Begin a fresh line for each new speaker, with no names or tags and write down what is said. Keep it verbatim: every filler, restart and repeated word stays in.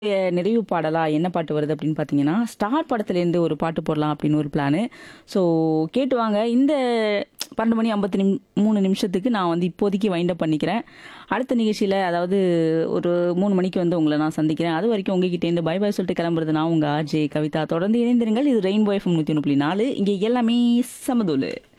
எ நிறைவு பாடலா என்ன பாட்டு வருது அப்படின்னு பார்த்தீங்கன்னா, ஸ்டார் படத்துலேருந்து ஒரு பாட்டு போடலாம் அப்படின்னு ஒரு பிளானு. ஸோ கேட்டு வாங்க. இந்த பன்னிரண்டு மணி ஐம்பத்தி நிம் மூன்று நிமிஷத்துக்கு நான் வந்து இப்போதைக்கு வைண்ட் அப் பண்ணிக்கிறேன். அடுத்த நிகழ்ச்சியில அதாவது ஒரு மூன்று மணிக்கு வந்து உங்கள நான் சந்திக்கிறேன். அது வரைக்கும் உங்ககிட்டேருந்து பை பை சொல்லிட்டு கிளம்புறது நான் உங்க ஆர்ஜே கவிதா. தொடர்ந்து இணைந்திருங்கள். இது ரெயின்போ எஃப்எம் நூற்றி ஒன்று புள்ளி நான்கு. இங்கே எல்லாமே சமதூளு.